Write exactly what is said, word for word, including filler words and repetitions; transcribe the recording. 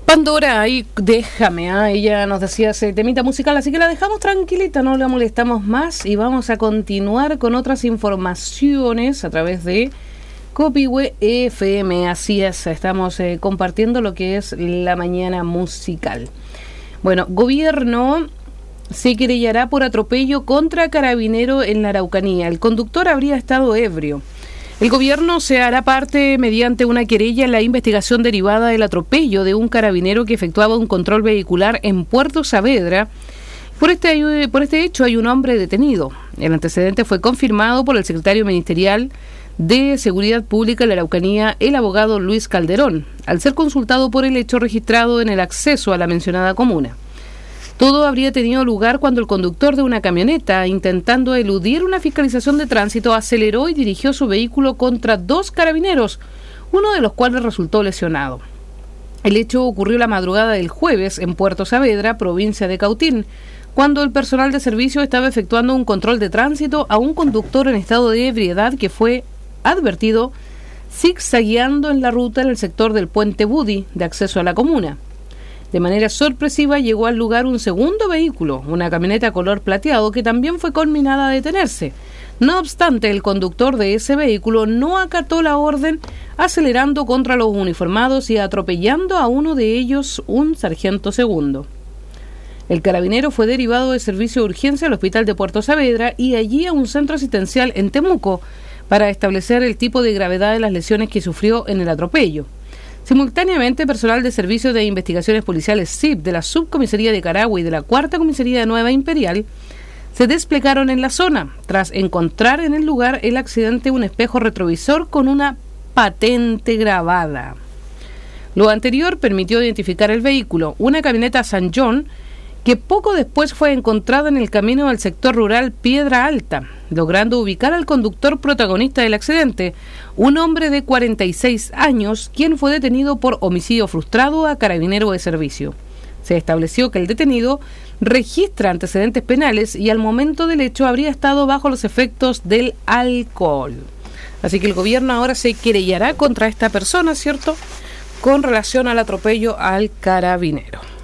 Pandora, ahí déjame, ¿eh? Ella nos decía ese temita musical, así que la dejamos tranquilita, no la molestamos más y vamos a continuar con otras informaciones a través de Copihue F M. Así es, estamos eh, compartiendo lo que es la mañana musical. Bueno, gobierno se querellará por atropello contra carabinero en la Araucanía. El conductor habría estado ebrio. El gobierno se hará parte mediante una querella en la investigación derivada del atropello de un carabinero que efectuaba un control vehicular en Puerto Saavedra. Por este, por este hecho hay un hombre detenido. El antecedente fue confirmado por el secretario ministerial de Seguridad Pública de la Araucanía, el abogado Luis Calderón, al ser consultado por el hecho registrado en el acceso a la mencionada comuna. Todo habría tenido lugar cuando el conductor de una camioneta, intentando eludir una fiscalización de tránsito, aceleró y dirigió su vehículo contra dos carabineros, uno de los cuales resultó lesionado. El hecho ocurrió la madrugada del jueves en Puerto Saavedra, provincia de Cautín, cuando el personal de servicio estaba efectuando un control de tránsito a un conductor en estado de ebriedad que fue advertido zigzagueando en la ruta en el sector del puente Budi de acceso a la comuna. De manera sorpresiva llegó al lugar un segundo vehículo, una camioneta color plateado que también fue conminada a detenerse. No obstante, el conductor de ese vehículo no acató la orden, acelerando contra los uniformados y atropellando a uno de ellos, un sargento segundo. El carabinero fue derivado de servicio de urgencia al hospital de Puerto Saavedra y allí a un centro asistencial en Temuco para establecer el tipo de gravedad de las lesiones que sufrió en el atropello. Simultáneamente, personal de Servicio de Investigaciones Policiales S I P de la Subcomisaría de Carahue y de la Cuarta Comisaría de Nueva Imperial se desplegaron en la zona, tras encontrar en el lugar el accidente un espejo retrovisor con una patente grabada. Lo anterior permitió identificar el vehículo, una camioneta San John, que poco después fue encontrada en el camino del sector rural Piedra Alta, logrando ubicar al conductor protagonista del accidente, un hombre de cuarenta y seis años, quien fue detenido por homicidio frustrado a carabinero de servicio. Se estableció que el detenido registra antecedentes penales y al momento del hecho habría estado bajo los efectos del alcohol. Así que el gobierno ahora se querellará contra esta persona, ¿cierto?, con relación al atropello al carabinero.